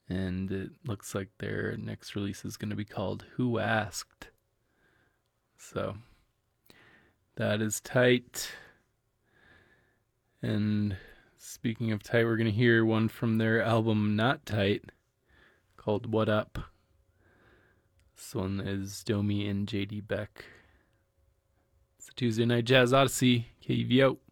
and it looks like their next release is going to be called Who Asked. So that is tight. And speaking of tight, we're going to hear one from their album Not Tight called What Up. This one is Domi and JD Beck. It's a Tuesday Night Jazz Odyssey. KVO.